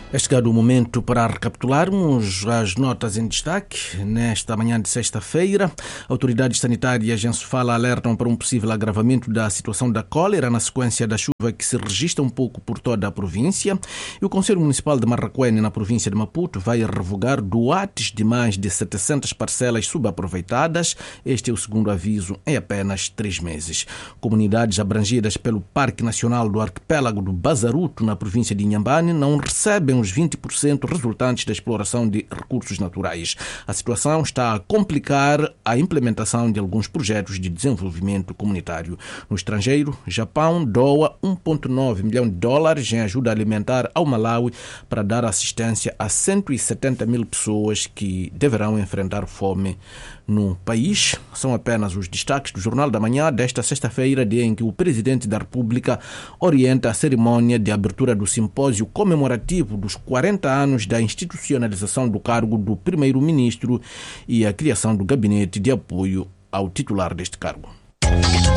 É chegado o momento para recapitularmos as notas em destaque. Nesta manhã de sexta-feira, autoridades sanitárias em Sofala alertam para um possível agravamento da situação da cólera na sequência da chuva que se registra um pouco por toda a província. E o Conselho Municipal de Marraquene, na província de Maputo, vai revogar doates de mais de 700 parcelas subaproveitadas. Este é o segundo aviso em apenas 3 meses. Comunidades abrangidas pelo Parque Nacional do Arquipélago do Bazaruto, na província de Inhambane, não recebem os 20% resultantes da exploração de recursos naturais. A situação está a complicar a implementação de alguns projetos de desenvolvimento comunitário. No estrangeiro, Japão doa $1,9 milhão em ajuda alimentar ao Malawi para dar assistência a 170 mil pessoas que deverão enfrentar fome no país. São apenas os destaques do Jornal da Manhã desta sexta-feira, dia em que o Presidente da República orienta a cerimônia de abertura do simpósio comemorativo dos 40 anos da institucionalização do cargo do Primeiro-Ministro e a criação do gabinete de apoio ao titular deste cargo.